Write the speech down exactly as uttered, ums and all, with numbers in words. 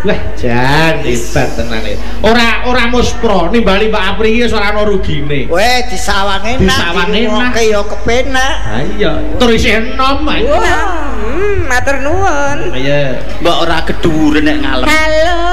Wah, jan hebat tenan iki. Ora ora muspro nimbali Pak Apri iki ora ana rugine. Weh, disawang enak. Disawang enak. Oke ya kepenak. Ha iya, tur isih enom ae. Hmm, matur nuwun. Iya. Mbok ora keduren nek ngalem. Halo.